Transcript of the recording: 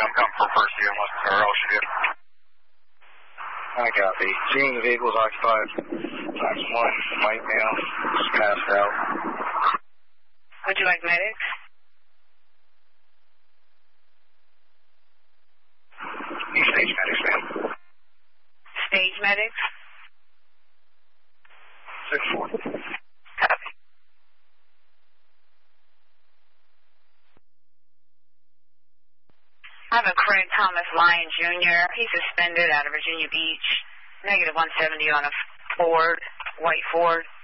I'm coming for first year, or Ocean. I copy. Seeing the vehicles occupied. Times 1, white male, just passed out. Would you like medics? Stage medics, ma'am. Stage medics? 6-4. Copy. I have a Craig Thomas Lyon Jr. He's suspended out of Virginia Beach. Negative 170 on a Ford, white Ford.